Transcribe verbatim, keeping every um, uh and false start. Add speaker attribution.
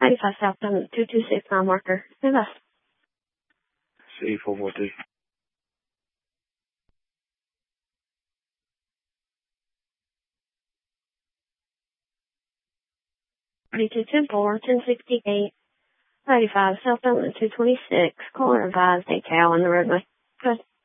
Speaker 1: ninety-five southbound, two two six mile marker. Stand by.
Speaker 2: C four four two.
Speaker 1: forty-two Temple, ten sixty-eight. ninety-five southbound, two twenty-six. Caller advised a cow on the roadway. Good.